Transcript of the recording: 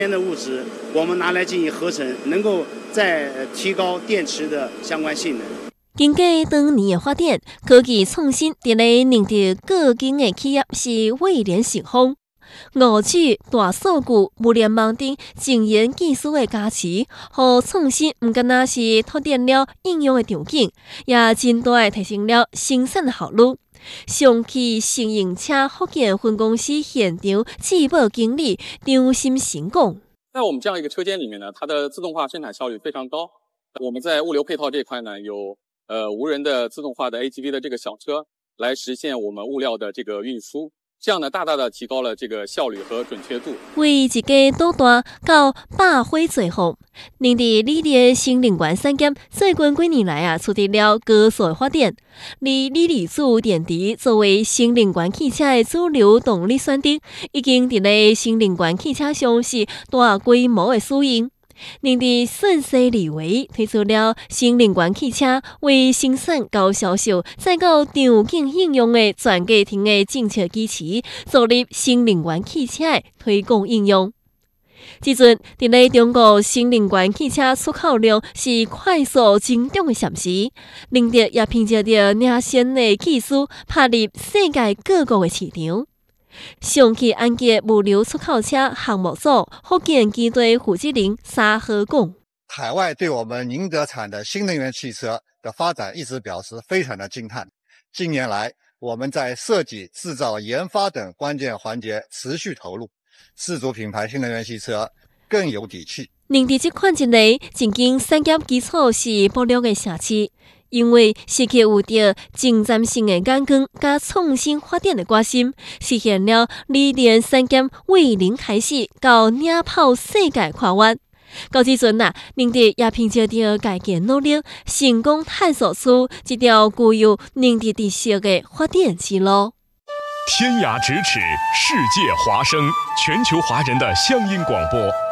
的物质我们拿来进行合成，能够再提高电池的相关性能。 经过多年的发展，科技创新伫咧令到各间的企业是位列成风。5G、大数据、物联网等前沿技术的加持，和创新唔仅仅是拓展了应用的场景，也真大提升了生产的效率。上汽新营车福建分公司现场质保经理张心行讲， 在我们这样一个车间里面呢，它的自动化生产效率非常高。我们在物流配套这一块呢，有无人的自动化的 AGV 的这个小车来实现我们物料的这个运输。这样呢，大大的提高了这个效率和准确度。 为一家导弹到百花齐放，令伫理的新能源产业最近几年来取得了高速的发展。以锂离子电池作为新能源汽车的主流动力选择，已经伫咧新能源汽车上是大规模的使用。令伫顺势而为，推出了新能源汽车为生产到销售，再到场景应用的全家庭的政策支持，助力新能源汽车的推广应用。即阵伫咧中国新能源汽车出口量是快速增长的同时，宁德也凭借着领先的技术，打入世界各国的市场。上汽安捷物流出口车项目组福建基地负责人沙河讲， 海外对我们宁德产的新能源汽车的发展一直表示非常的惊叹。近年来，我们在设计、制造、研发等关键环节持续投入，自主品牌新能源汽车更有底气。 宁德这款一类曾经产业基础是薄弱的城市，因为时刻有着前瞻性的眼光加创新发展的决心，实现了锂电产业为零开始到领跑世界跨越。到即阵宁德也凭借着家己努力，成功探索出一条具有宁德特色的发展之路。 天涯咫尺，世界华声，全球华人的乡音广播。